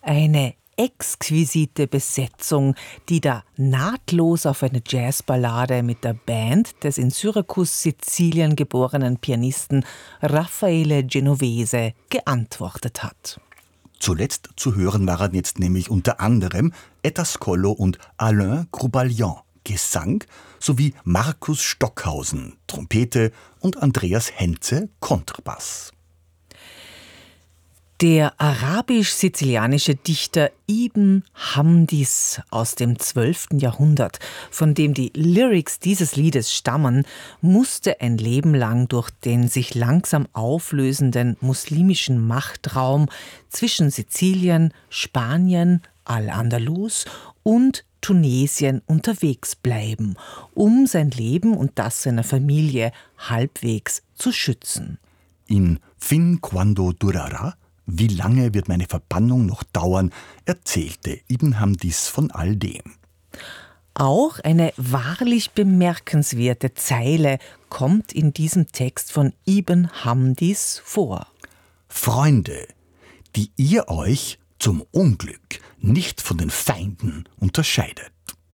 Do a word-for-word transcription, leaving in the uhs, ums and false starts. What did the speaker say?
Eine exquisite Besetzung, die da nahtlos auf eine Jazzballade mit der Band des in Syrakus, Sizilien geborenen Pianisten Raffaele Genovese geantwortet hat. Zuletzt zu hören waren jetzt nämlich unter anderem Etta Scollo und Alain Groubalian, Gesang, sowie Markus Stockhausen, Trompete und Andreas Henze, Kontrabass. Der arabisch-sizilianische Dichter Ibn Hamdis aus dem zwölften Jahrhundert, von dem die Lyrics dieses Liedes stammen, musste ein Leben lang durch den sich langsam auflösenden muslimischen Machtraum zwischen Sizilien, Spanien, Al-Andalus und Tunesien unterwegs bleiben, um sein Leben und das seiner Familie halbwegs zu schützen. In Fin quando durará? Wie lange wird meine Verbannung noch dauern, erzählte Ibn Hamdis von all dem. Auch eine wahrlich bemerkenswerte Zeile kommt in diesem Text von Ibn Hamdis vor. Freunde, die ihr euch zum Unglück nicht von den Feinden unterscheidet.